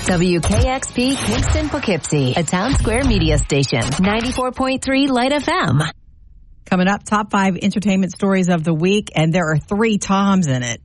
WKXP Kingston Poughkeepsie, a Town Square media station. 94.3 Light FM. Coming up, top 5 entertainment stories of the week, and there are 3 Toms in it.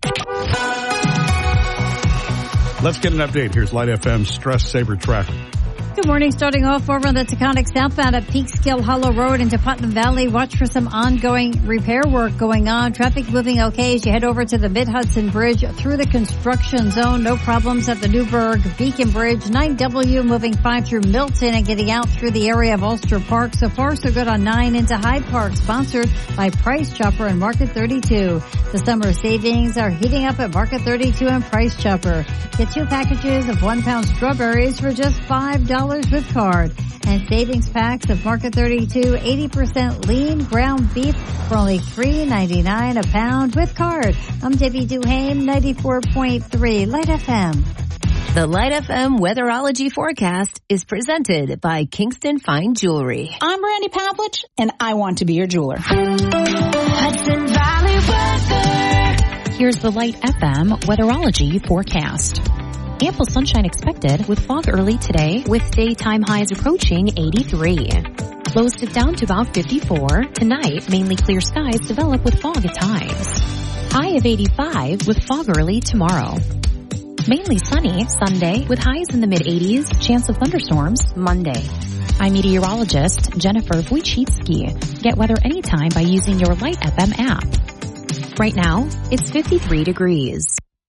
Let's get an update. Here's Light FM's Stress Saber traffic. Good morning. Starting off over on the Taconic southbound at Peekskill Hollow Road into Putnam Valley. Watch for some ongoing repair work going on. Traffic moving okay as you head over to the Mid-Hudson Bridge through the construction zone. No problems at the Newburgh Beacon Bridge. 9W moving 5 through Milton and getting out through the area of Ulster Park. So far, so good on 9 into Hyde Park, sponsored by Price Chopper and Market 32. The summer savings are heating up at Market 32 and Price Chopper. Get 2 packages of 1-pound strawberries for just $5 with card. And savings packs of Market 32 80% lean ground beef for only $3.99 a pound with card. I'm Debbie Duhame, 94.3 Light FM. The Light FM weatherology forecast is presented by Kingston Fine Jewelry. I'm Brandy Pavlich, and I want to be your jeweler. Hudson Valley weather. Here's the Light FM weatherology forecast. Ample sunshine expected with fog early today with daytime highs approaching 83. Lows dip down to about 54. Tonight, mainly clear skies develop with fog at times. High of 85 with fog early tomorrow. Mainly sunny Sunday with highs in the mid-80s. Chance of thunderstorms Monday. I'm meteorologist Jennifer Wojcicki. Get weather anytime by using your Light FM app. Right now, it's 53 degrees.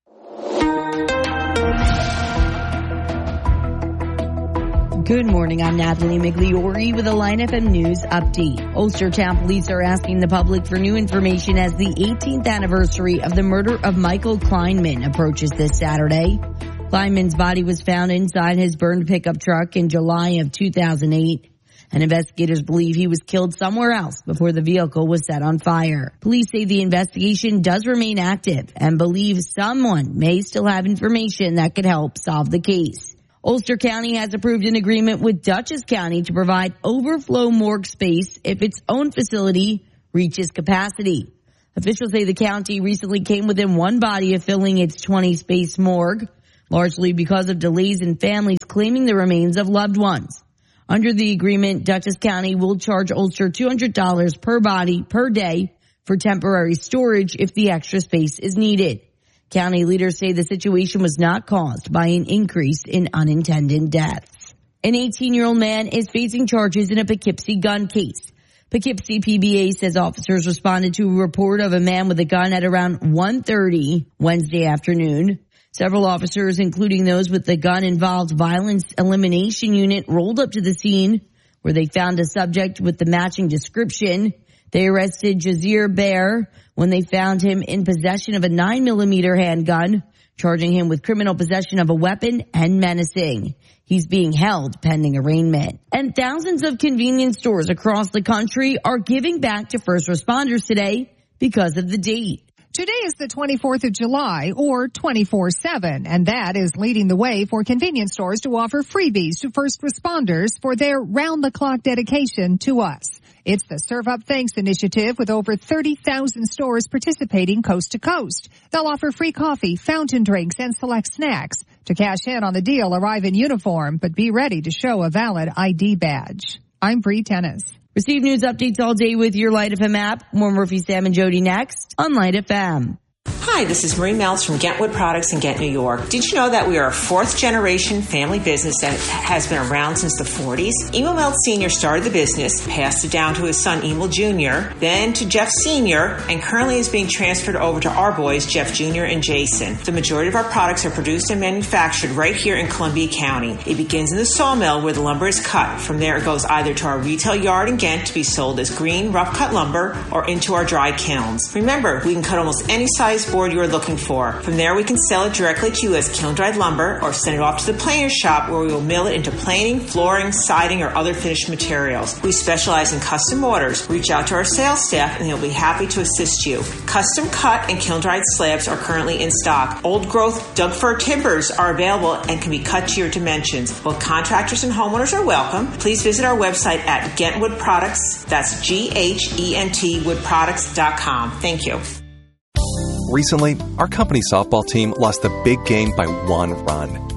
Good morning, I'm Natalie Migliori with a Light FM News update. Ulstertown police are asking the public for new information as the 18th anniversary of the murder of Michael Kleinman approaches this Saturday. Kleinman's body was found inside his burned pickup truck in July of 2008, and investigators believe he was killed somewhere else before the vehicle was set on fire. Police say the investigation does remain active and believe someone may still have information that could help solve the case. Ulster County has approved an agreement with Dutchess County to provide overflow morgue space if its own facility reaches capacity. Officials say the county recently came within one body of filling its 20-space morgue, largely because of delays in families claiming the remains of loved ones. Under the agreement, Dutchess County will charge Ulster $200 per body per day for temporary storage if the extra space is needed. County leaders say the situation was not caused by an increase in unintended deaths. An 18-year-old man is facing charges in a Poughkeepsie gun case. Poughkeepsie PBA says officers responded to a report of a man with a gun at around 1:30 Wednesday afternoon. Several officers, including those with the gun-involved violence elimination unit, rolled up to the scene where they found a subject with the matching description. They arrested Jazir Bear when they found him in possession of a 9mm handgun, charging him with criminal possession of a weapon and menacing. He's being held pending arraignment. And thousands of convenience stores across the country are giving back to first responders today because of the date. Today is the 24th of July, or 24/7, and that is leading the way for convenience stores to offer freebies to first responders for their round-the-clock dedication to us. It's the Serve Up Thanks initiative with over 30,000 stores participating coast to coast. They'll offer free coffee, fountain drinks, and select snacks. To cash in on the deal, arrive in uniform, but be ready to show a valid ID badge. I'm Bree Tennis. Receive news updates all day with your Light FM app. More Murphy, Sam, and Jody next on Light FM. Hi, this is Marie Meltz from Ghent Wood Products in Ghent, New York. Did you know that we are a fourth-generation family business that has been around since the 40s? Emil Meltz Sr. started the business, passed it down to his son Emil Jr., then to Jeff Sr., and currently is being transferred over to our boys, Jeff Jr. and Jason. The majority of our products are produced and manufactured right here in Columbia County. It begins in the sawmill where the lumber is cut. From there, it goes either to our retail yard in Ghent to be sold as green, rough-cut lumber or into our dry kilns. Remember, we can cut almost any size board you are looking for. From there, we can sell it directly to you as kiln-dried lumber or send it off to the planer's shop where we will mill it into planing, flooring, siding, or other finished materials. We specialize in custom orders. Reach out to our sales staff and they'll be happy to assist you. Custom cut and kiln-dried slabs are currently in stock. Old growth Doug fir timbers are available and can be cut to your dimensions. Both contractors and homeowners are welcome. Please visit our website at Ghent Wood Products. That's GHENT woodproducts.com. Thank you. Recently, our company softball team lost the big game by 1 run.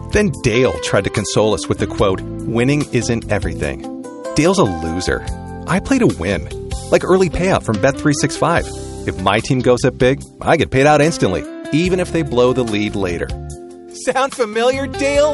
Then Dale tried to console us with the quote, "Winning isn't everything." Dale's a loser. I play to win. Like early payout from Bet365. If my team goes up big, I get paid out instantly, even if they blow the lead later. Sound familiar, Dale?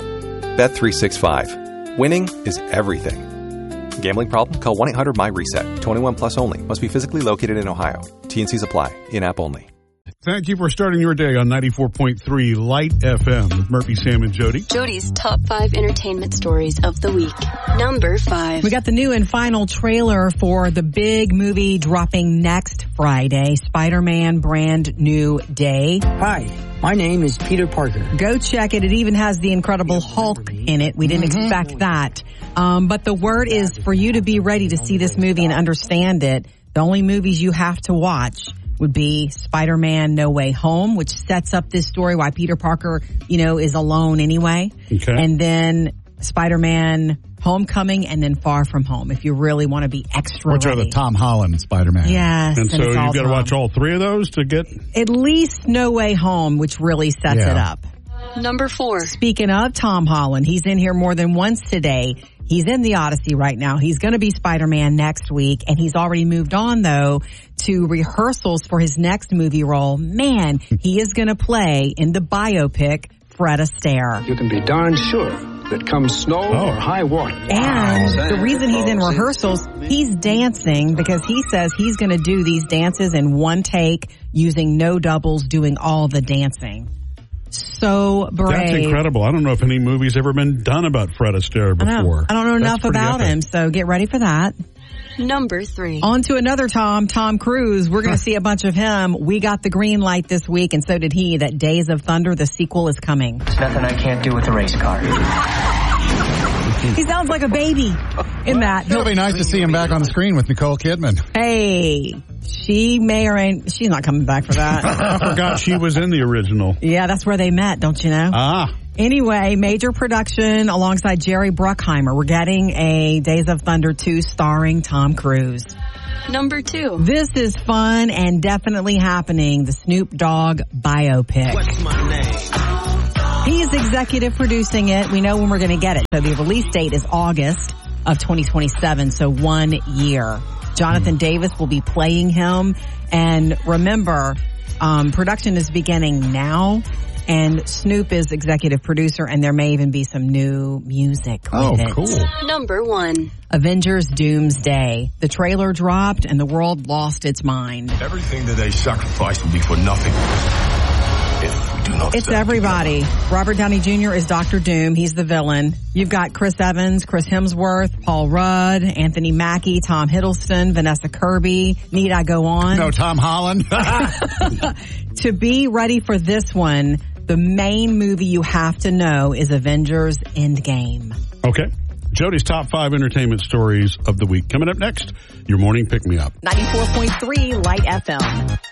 Bet365. Winning is everything. Gambling problem? Call 1-800-MY-RESET. 21 plus only. Must be physically located in Ohio. T&Cs apply. In-app only. Thank you for starting your day on 94.3 Light FM with Murphy, Sam, and Jody. Jody's top 5 entertainment stories of the week. Number 5. We got the new and final trailer for the big movie dropping next Friday, Spider-Man Brand New Day. Hi, my name is Peter Parker. Go check it. It even has the Incredible Hulk in it. We didn't expect that. But the word is for you to be ready to see this movie and understand it. The only movies you have to watch would be Spider-Man No Way Home, which sets up this story why Peter Parker, is alone anyway. Okay. And then Spider-Man Homecoming and then Far From Home, if you really want to be extra Which ready. are the Tom Holland Spider-Man. Yes. And so you've got to watch all 3 of those to get... At least No Way Home, which really sets it up. Number 4. Speaking of Tom Holland, he's in here more than once today. He's in the Odyssey right now. He's going to be Spider-Man next week, and he's already moved on, though, to rehearsals for his next movie role. Man, he is going to play in the biopic Fred Astaire. You can be darn sure that come snow or high water. And the reason he's in rehearsals, he's dancing because he says he's going to do these dances in one take using no doubles, doing all the dancing. So brave. That's incredible. I don't know if any movie's ever been done about Fred Astaire before. I don't know enough about him, so get ready for that. Number 3. On to another Tom Cruise. We're going to see a bunch of him. We got the green light this week, and so did he, that Days of Thunder, the sequel, is coming. There's nothing I can't do with a race car. He sounds like a baby in that. It'll be nice to see him back on the screen with Nicole Kidman. Hey, she may or ain't, she's not coming back for that. I forgot she was in the original. Yeah, that's where they met, don't you know? Ah. Anyway, major production alongside Jerry Bruckheimer. We're getting a Days of Thunder 2 starring Tom Cruise. Number 2. This is fun and definitely happening. The Snoop Dogg biopic. What's my name? He's executive producing it. We know when we're going to get it. So the release date is August of 2027, so 1 year. Jonathan Davis will be playing him. And remember, production is beginning now. And Snoop is executive producer, and there may even be some new music with it. Cool. Number 1. Avengers Doomsday. The trailer dropped, and the world lost its mind. Everything that they sacrifice will be for nothing. If we do not. It's everybody. Robert Downey Jr. is Dr. Doom. He's the villain. You've got Chris Evans, Chris Hemsworth, Paul Rudd, Anthony Mackie, Tom Hiddleston, Vanessa Kirby. Need I go on? No, Tom Holland. To be ready for this one, the main movie you have to know is Avengers Endgame. Okay. Jody's top 5 entertainment stories of the week. Coming up next, your morning pick-me-up. 94.3 Light FM.